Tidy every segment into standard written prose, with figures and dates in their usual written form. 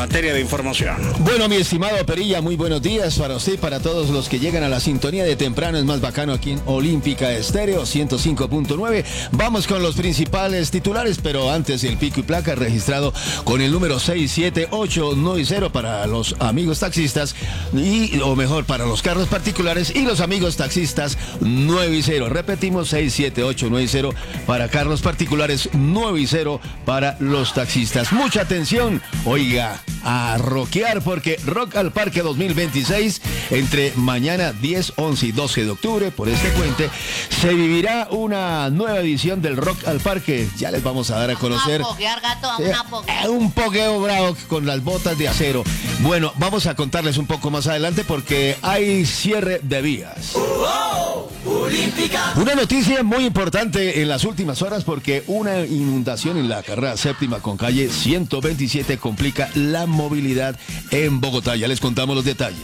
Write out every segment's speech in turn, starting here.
materia de información. Bueno, mi estimado Perilla, muy buenos días para usted y para todos los que llegan a la sintonía de temprano. Es más bacano aquí en Olímpica Estéreo 105.9. Vamos con los principales titulares, pero antes el pico y placa registrado con el número 67890 para los amigos taxistas o mejor, para los carros particulares y los amigos taxistas 9 y 0. Repetimos, 67890 para carros particulares, 9 y 0 para los taxistas. Mucha atención, oiga, a rockear porque Rock al Parque 2026, entre mañana 10, 11 y 12 de octubre, por este puente, se vivirá una nueva edición del Rock al Parque. Ya les vamos a dar a conocer. Un poqueo bravo con las botas de acero. Bueno, vamos a contarles un poco más adelante porque hay cierre de vías. Una noticia muy importante en las últimas horas porque una inundación en la carrera séptima con calle 127 complica la movilidad en Bogotá. Ya les contamos los detalles.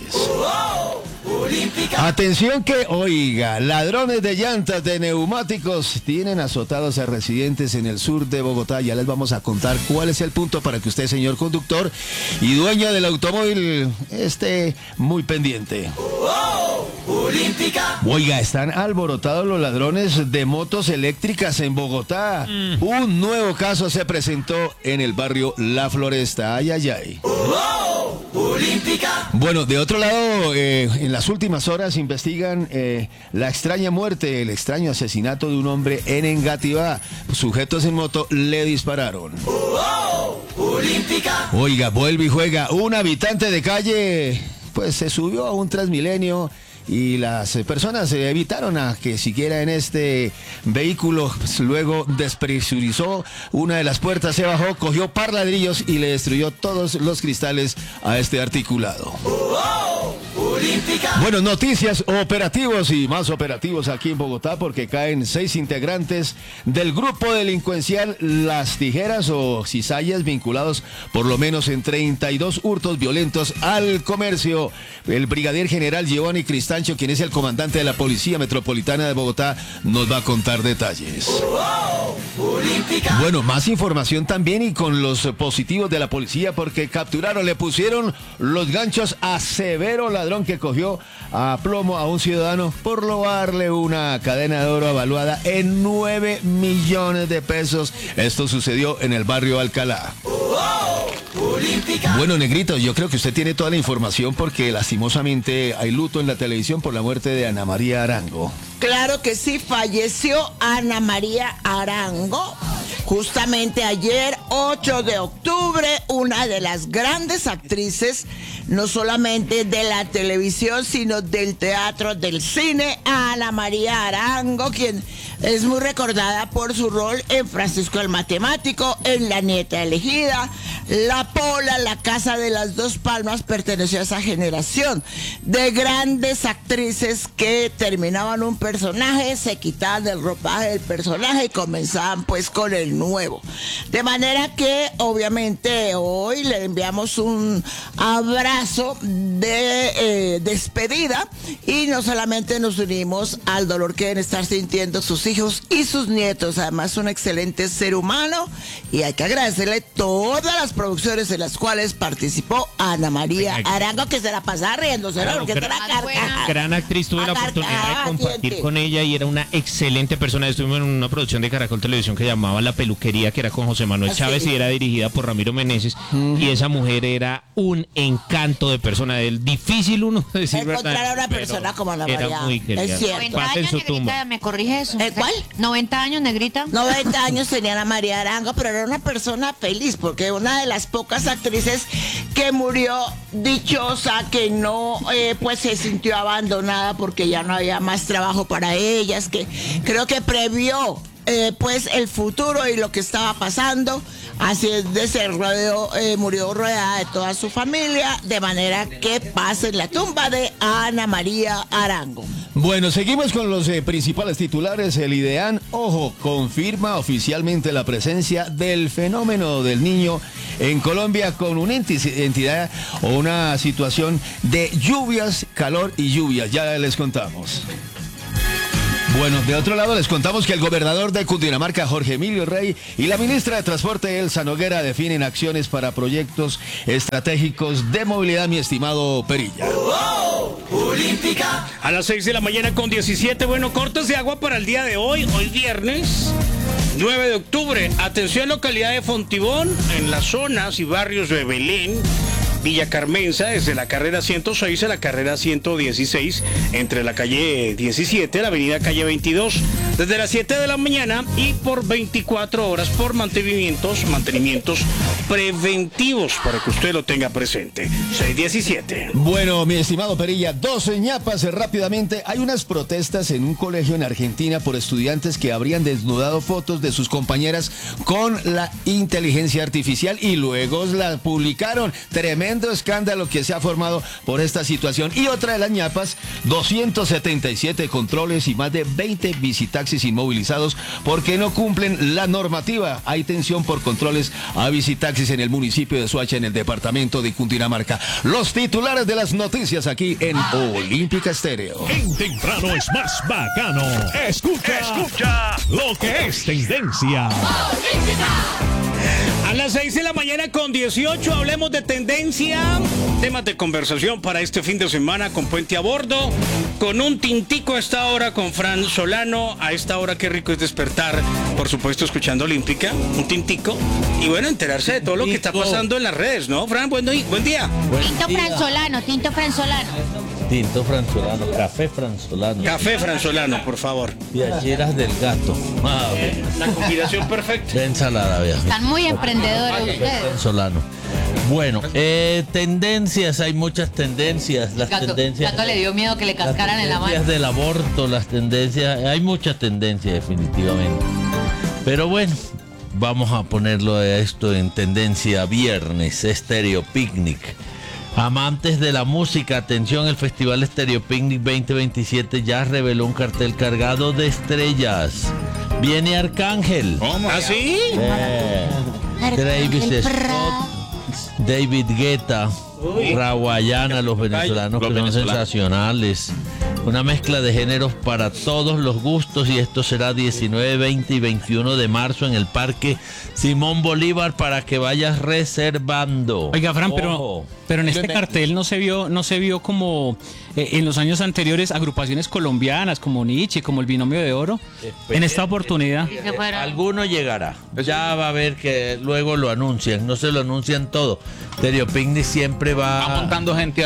Atención que, oiga, ladrones de llantas de neumáticos tienen azotados a residentes en el sur de Bogotá. Ya les vamos a contar cuál es el punto para que usted, señor conductor y dueño del automóvil, esté muy pendiente. Oiga, están alborotados los ladrones de motos eléctricas en Bogotá. Un nuevo caso se presentó en el barrio La Floresta. Ay, ay, ay. Bueno, de otro lado, en las últimas horas investigan la extraña muerte, el extraño asesinato de un hombre en Engativá. Sujetos en moto le dispararon. Oiga, vuelve y juega. Un habitante de calle, pues se subió a un Transmilenio y las personas evitaron a que siguiera en este vehículo. Pues, luego despresurizó una de las puertas, se bajó, cogió par ladrillos y le destruyó todos los cristales a este articulado. Bueno, noticias, operativos y más operativos aquí en Bogotá porque caen 6 integrantes del grupo delincuencial Las Tijeras o Cizallas vinculados por lo menos en 32 hurtos violentos al comercio. El brigadier general Giovanni Cristancho, quien es el comandante de la Policía Metropolitana de Bogotá, nos va a contar detalles. Bueno, más información también y con los positivos de la policía porque capturaron, le pusieron los ganchos a severo ladrón que cogió a plomo a un ciudadano por robarle una cadena de oro avaluada en 9 millones de pesos. Esto sucedió en el barrio Alcalá. Bueno, Negrito, yo creo que usted tiene toda la información porque lastimosamente hay luto en la televisión por la muerte de Ana María Arango. Claro que sí, falleció Ana María Arango. Justamente ayer, 8 de octubre, una de las grandes actrices, no solamente de la televisión, sino del teatro, del cine, Ana María Arango, quien es muy recordada por su rol en Francisco el Matemático, en La Nieta Elegida, La Pola, La Casa de las Dos Palmas. Perteneció a esa generación de grandes actrices que terminaban un personaje, se quitaban el ropaje del personaje y comenzaban pues con el nuevo. De manera que obviamente hoy le enviamos un abrazo de despedida y no solamente nos unimos al dolor que deben estar sintiendo sus hijos y sus nietos. Además, un excelente ser humano y hay que agradecerle todas las producciones en las cuales participó Ana María Arango, que se la pasaba riéndose, ¿no? Porque gran actriz, tuve la oportunidad de compartir con ella y era una excelente persona. Estuvimos en una producción de Caracol Televisión que llamaba La Peluquería, que era con José Manuel Chávez y era dirigida por Ramiro Meneses. Y esa mujer era un encanto de persona. Difícil uno decir encontrar verdad, a una persona como Ana María. Era muy querida. Es cierto. 90 años, Negrita, ¿me corrige eso? ¿Cuál? 90 años, Negrita. 90 años tenía Ana María Arango, pero era una persona feliz, porque una de las pocas actrices que murió dichosa, que no pues se sintió abandonada porque ya no había más trabajo para ellas, que creo que previó pues el futuro y lo que estaba pasando. Así es, de ser murió rodeada de toda su familia, de manera que pasa en la tumba de Ana María Arango. Bueno, seguimos con los principales titulares. El IDEAN, ojo, confirma oficialmente la presencia del fenómeno del Niño en Colombia con una entidad o una situación de lluvias, calor y lluvias. Ya les contamos. Bueno, de otro lado les contamos que el gobernador de Cundinamarca, Jorge Emilio Rey, y la ministra de Transporte, Elsa Noguera, definen acciones para proyectos estratégicos de movilidad, mi estimado Perilla. Olímpica. A las 6 de la mañana con 17, bueno, cortes de agua para el día de hoy viernes 9 de octubre. Atención, localidad de Fontibón, en las zonas y barrios de Belén, Villa Carmenza, desde la carrera 106 a la carrera 116, entre la calle 17, la avenida calle 22, desde las 7 de la mañana y por 24 horas por mantenimientos preventivos, para que usted lo tenga presente. 6:17. Bueno, mi estimado Perilla, 12 ñapas rápidamente. Hay unas protestas en un colegio en Argentina por estudiantes que habrían desnudado fotos de sus compañeras con la inteligencia artificial y luego la publicaron. Tremendo escándalo que se ha formado por esta situación. Y otra de las ñapas, 277 controles y más de 20 visitaxis inmovilizados porque no cumplen la normativa. Hay tensión por controles a visitaxis en el municipio de Soacha, en el departamento de Cundinamarca. Los titulares de las noticias aquí en Olímpica Estéreo. En temprano es más bacano. Escucha lo que es tendencia. A las 6 de la mañana con 18 hablemos de tendencia, temas de conversación para este fin de semana con Puente a Bordo, con un tintico a esta hora con Fran Solano. A esta hora qué rico es despertar, por supuesto escuchando Olímpica, un tintico, y bueno, enterarse de todo lo que está pasando en las redes, ¿no, Fran? Buen día. Tinto fransolano. Tinto fransolano, café fransolano. Café fransolano, por favor. Piacheras del gato. La combinación perfecta. De ensalada, vea. Están muy emprendedores ustedes. Fransolano. Bueno, tendencias, hay muchas tendencias. Las tendencias. Gato le dio miedo que le cascaran en la mano. Las tendencias del aborto, las tendencias, hay muchas tendencias definitivamente. Pero bueno, vamos a ponerlo a esto en tendencia viernes, Estéreo Picnic. Amantes de la música, atención, el Festival Estéreo Picnic 2027 ya reveló un cartel cargado de estrellas. Viene Arcángel. ¿Cómo? ¿Ah, sí? Travis Scott, David Guetta, Rawayana, los venezolanos que son sensacionales. Una mezcla de géneros para todos los gustos, y esto será 19, 20 y 21 de marzo en el Parque Simón Bolívar para que vayas reservando. Oiga, Fran, pero en este cartel no se vio como en los años anteriores agrupaciones colombianas como Nietzsche, como el Binomio de Oro. En esta oportunidad alguno llegará. Ya va a ver que luego lo anuncian, no se lo anuncian todo. Stereo Picnic siempre va montando gente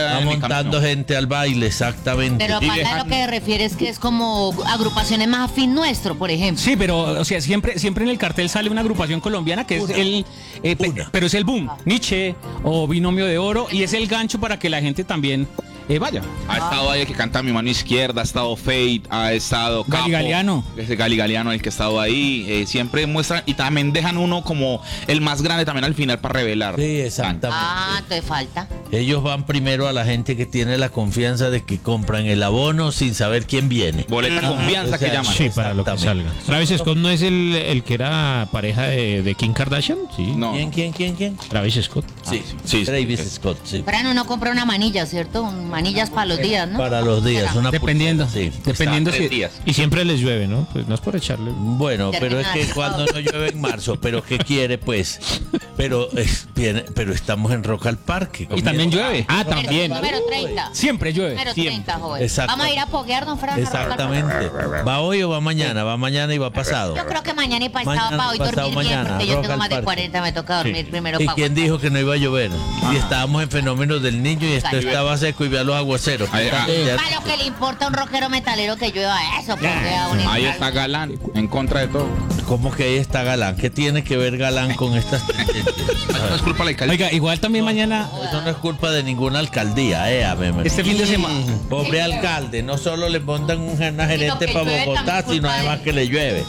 al baile, exactamente. Pero acá lo que refieres que es como agrupaciones más afín nuestro, por ejemplo. Sí, pero o sea, siempre en el cartel sale una agrupación colombiana que es pero es el boom, Nietzsche o Binomio de Oro, y es el gancho para que la gente también vaya. Ha estado ahí el que canta Mi Mano Izquierda, ha estado Fate, ha estado Capo, Gali Galeano. Ese Gali Galeano el que ha estado ahí. Siempre muestran y también dejan uno como el más grande también al final para revelar. Sí, exactamente. Te falta. Ellos van primero a la gente que tiene la confianza de que compran el abono sin saber quién viene. Boleta confianza que llaman. Sí, para lo que salga. Travis Scott no es el que era pareja de Kim Kardashian, sí. No. ¿Quién? Travis Scott. Sí. Travis Scott, sí. Fran, uno compra una manilla, ¿cierto? Manillas para los días, ¿no? Para los días, una dependiendo. Sí. Dependiendo si días. Y siempre les llueve, ¿no? Pues no es por echarle. Bueno, pero es que cuando no llueve en marzo, pero ¿qué quiere, pues? Pero estamos en Rock al Parque. Y también llueve. También. Número 30. Siempre llueve. Número 30, joven. Exacto. Vamos a ir a poguear, don Fran. Exactamente. ¿Va hoy o va mañana? Va mañana y va pasado. Yo creo que mañana y pasado Mañana, para hoy pasado, dormir bien, mañana, porque yo Rock tengo al más de Parque. 40, me toca dormir primero ¿Y para quién dijo que no iba a llover? Y estábamos en fenómenos del niño y esto estaba seco y vea los aguaceros. Para lo que le importa a un rockero metalero que llueva eso, porque Ahí está Galán, en contra de todo. ¿Cómo que ahí está Galán? ¿Qué tiene que ver Galán con estas tendencias? No es culpa de la alcaldía. Oiga, igual también mañana. Eso no es culpa de ninguna alcaldía, Este fin de semana. Pobre alcalde, no solo le montan una gerente para Bogotá, sino además que le llueve.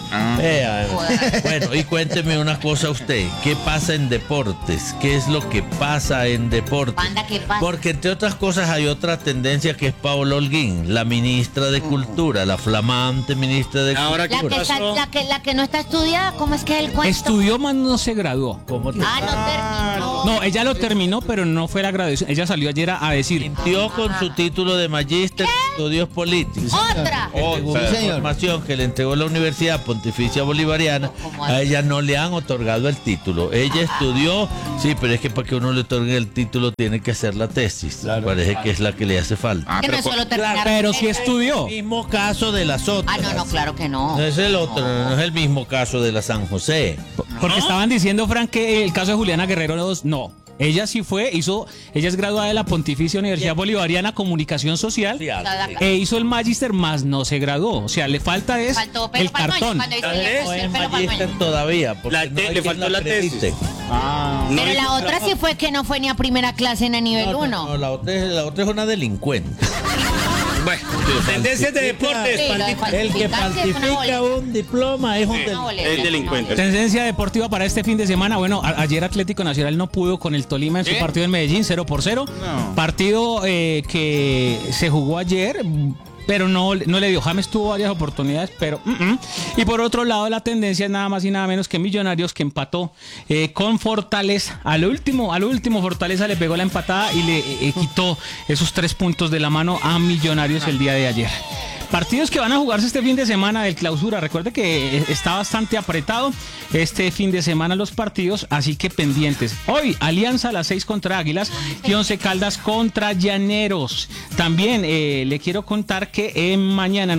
Bueno, y cuénteme una cosa usted, ¿qué pasa en deportes? ¿Qué es lo que pasa en deportes? Panda, ¿qué pasa? Porque entre otras cosas hay otra tendencia que es Paola Holguín, la ministra de Cultura, la flamante ministra de Ahora, ¿qué Cultura. pasó? La que no está estudiada, ¿cómo es que es el cuento? Estudió, más no se graduó. ¿Cómo te- No terminó. No, ella lo terminó, pero no fue la graduación. Ella salió ayer a decir. Mintió con su título de magíster en estudios políticos. ¡Otra! Según la información que le entregó la Universidad Pontificia Bolivariana, a ella no le han otorgado el título. Ella estudió, sí, pero es que para que uno le otorgue el título tiene que hacer la tesis. Parece que es la que le hace falta. Que no es solo terminar. Pero sí estudió. El mismo caso de las otras. No, claro que no. No es el otro, no es el mismo caso de la San José. Porque estaban diciendo, Frank, que el caso de Juliana Guerrero no. Ella sí fue, ella es graduada de la Pontificia Universidad Bolivariana Comunicación Social hizo el magíster, más no se graduó. O sea, le falta el cartón. No es magíster todavía, porque le faltó la tesis. Pero la otra sí fue que no fue ni a primera clase ni a nivel 1. No, la otra es una delincuente. Bueno, tendencias de deportes. El que falsifica un diploma es un delincuente. Tendencia deportiva para este fin de semana. Bueno, ayer Atlético Nacional no pudo con el Tolima en su partido en Medellín, 0-0. Partido que se jugó ayer, pero no le dio. James tuvo varias oportunidades, pero Y por otro lado, la tendencia es nada más y nada menos que Millonarios, que empató con Fortaleza. Al último Fortaleza le pegó la empatada y le quitó esos 3 puntos de la mano a Millonarios el día de ayer. Partidos que van a jugarse este fin de semana del Clausura. Recuerde que está bastante apretado este fin de semana los partidos, así que pendientes. Hoy, Alianza a las 6 contra Águilas y 11 Caldas contra Llaneros. También le quiero contar que mañana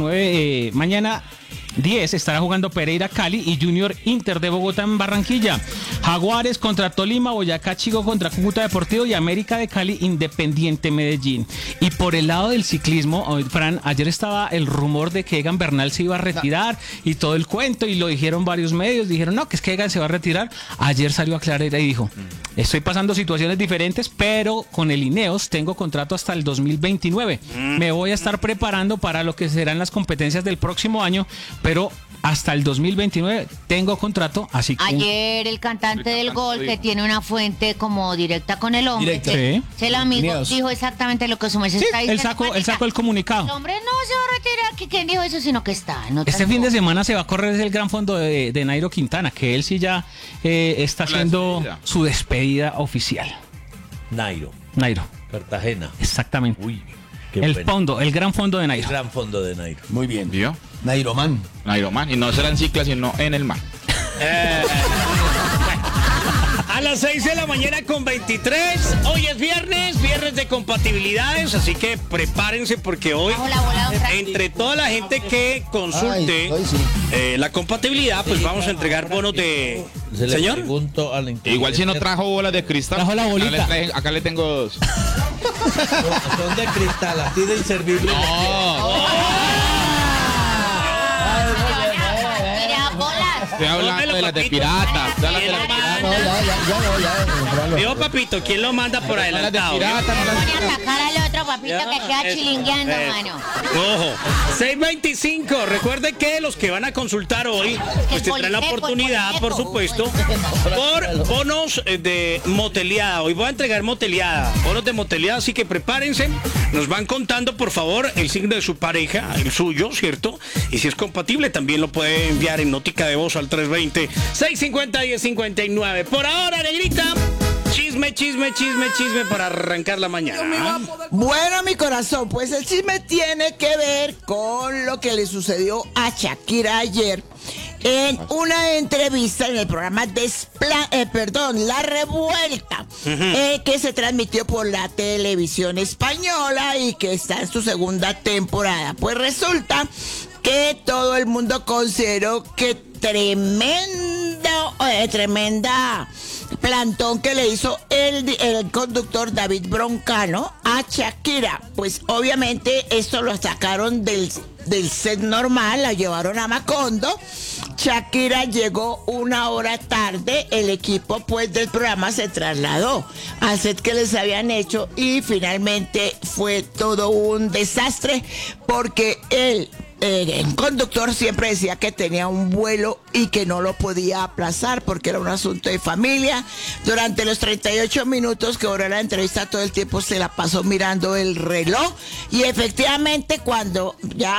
10 estará jugando Pereira Cali y Junior Inter de Bogotá en Barranquilla. Jaguares contra Tolima, Boyacá Chico contra Cúcuta Deportivo y América de Cali Independiente Medellín. Y por el lado del ciclismo, Fran, ayer estaba el rumor de que Egan Bernal se iba a retirar y todo el cuento, y lo dijeron varios medios, dijeron no, que es que Egan se va a retirar. Ayer salió a aclarar y dijo, estoy pasando situaciones diferentes, pero con el Ineos tengo contrato hasta el 2029. Me voy a estar preparando para lo que serán las competencias del próximo año, pero hasta el 2029 tengo contrato, así que... Ayer el cantante del gol, que tiene una fuente como directa con el hombre, el amigo dijo exactamente lo que su merced está diciendo. Él sacó el comunicado. El hombre no se va a retirar, que quién dijo eso, sino que está. Este fin de semana se va a correr el gran fondo de Nairo Quintana, que él sí ya está haciendo su despedida oficial. Nairo. Cartagena. Exactamente. Uy. El gran fondo de Nairo. El gran fondo de Nairo. Muy bien. ¿Vio? Nairoman. Y no será en cicla, sino en el mar. A las 6 de la mañana con 23. Hoy es viernes de compatibilidades, así que prepárense porque hoy, entre toda la gente que consulte la compatibilidad, pues vamos a entregar bonos de... ¿Señor? Igual si no trajo bolas de cristal. Trajo la bolita. Acá le tengo 2. Son de cristal, así de inservible. Estoy hablando de las de piratas. Digo, papito, ¿quién lo manda por adelantado? Voy a atacar al otro papito que queda chilingueando, mano. Ojo, 6:25. Recuerden que los que van a consultar hoy, pues tendrán la oportunidad, por supuesto, por bonos de moteleada. Hoy voy a entregar moteleada, bonos de moteleada, así que prepárense. Nos van contando, por favor, el signo de su pareja, el suyo, ¿cierto? Y si es compatible, también lo puede enviar en notica de voz al 320-650-1059. Por ahora, negrita, chisme para arrancar la mañana. Bueno, mi corazón, pues el chisme tiene que ver con lo que le sucedió a Shakira ayer en una entrevista en el programa La Revuelta, que se transmitió por la televisión española y que está en su segunda temporada. Pues resulta que todo el mundo consideró que tremenda plantón que le hizo el conductor David Broncano a Shakira. Pues obviamente esto lo sacaron del set normal, la llevaron a Macondo. Shakira llegó 1 hora tarde, el equipo pues del programa se trasladó al set que les habían hecho y finalmente fue todo un desastre porque el conductor siempre decía que tenía un vuelo y que no lo podía aplazar porque era un asunto de familia. Durante los 38 minutos que duró la entrevista, todo el tiempo se la pasó mirando el reloj y efectivamente cuando ya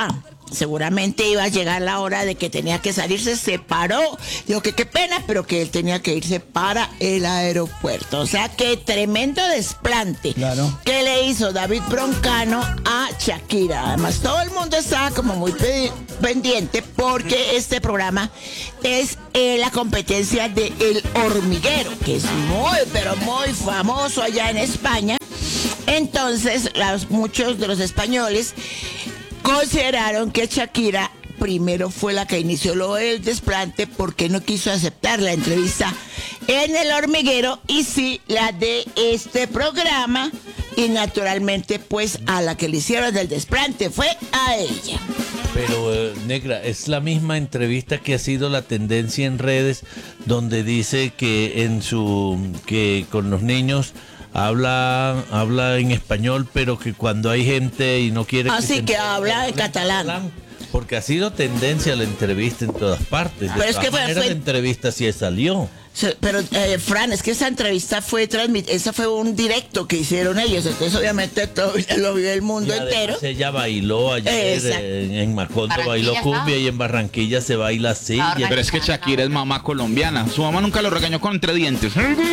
seguramente iba a llegar la hora de que tenía que salirse, se paró, dijo que qué pena, pero que él tenía que irse para el aeropuerto. O sea, que tremendo desplante que le hizo David Broncano a Shakira. Además, todo el mundo estaba como muy pendiente porque este programa es la competencia de El Hormiguero, que es muy, pero muy famoso allá en España. Entonces, muchos de los españoles consideraron que Shakira primero fue la que inició lo del desplante porque no quiso aceptar la entrevista en El Hormiguero y sí la de este programa, y naturalmente pues a la que le hicieron el desplante fue a ella. Pero Negra, es la misma entrevista que ha sido la tendencia en redes, donde dice que que con los niños habla en español, pero que cuando hay gente y no quiere así que habla en catalán. Porque ha sido tendencia la entrevista en todas partes. Pero es que fue la entrevista sí salió. Pero Fran, es que esa entrevista fue esa fue un directo que hicieron ellos, entonces obviamente todo lo vio el mundo entero. Ella bailó ayer en Macondo, bailó cumbia, y en Barranquilla se baila así. Pero es que Shakira es mamá colombiana, su mamá nunca lo regañó con entre dientes.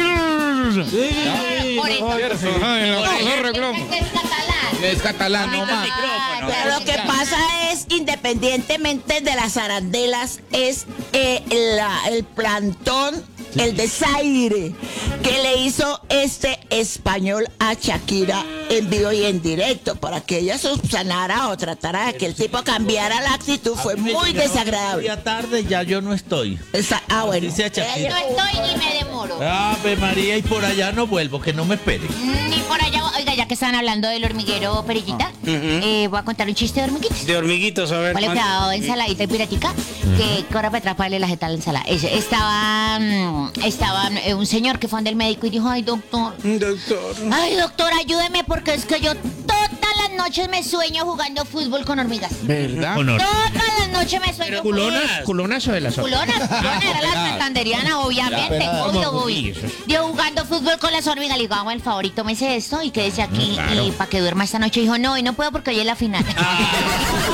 Es catalán, no más. Pero lo que pasa es, independientemente de las arandelas, es el plantón, el desaire que le hizo este español a Shakira en vivo y en directo para que ella subsanara o tratara de que el tipo cambiara la actitud. Fue muy desagradable. Ya tarde, ya yo no estoy. Bueno. No estoy ni me demoro. Ave María, y por allá no vuelvo, que no me espere. Ni por allá. Oiga, ya que estaban hablando del hormiguero Perillita, voy a contar un chiste de hormiguitos. De hormiguitos, a ver. Vale, cuidado, ensaladita y piratica, que corra para atrás para darle la jeta a la ensalada. Estaba un señor que fue del médico y dijo, ay, doctor, ayúdeme porque es que yo todas las noches me sueño jugando fútbol con hormigas. ¿Verdad? Todas las noches me sueño. ¿Culonas o de las otras? Culonas, era la santanderiana, obviamente, obvio. Yo jugando fútbol con las hormigas, le digo, el favorito me hice esto y quédese aquí y para que duerma esta noche. Dijo, no, y no puedo porque hoy es la final.